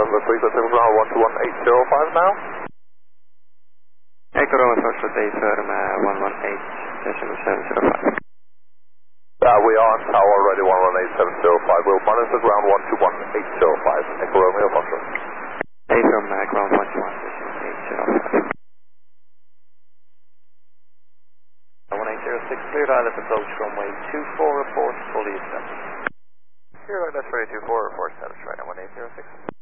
the frequency of ground 121.805 now. Echo Romeo Foxtrot Day firm 118.705. We are on tower already 118.705. We'll monitor ground 121.805. Echo Romeo Foxtrot. Day from ground 121.805. 1806, cleared ILS approach runway 24, report fully established. Here, that's ready 24, report status right now 1806.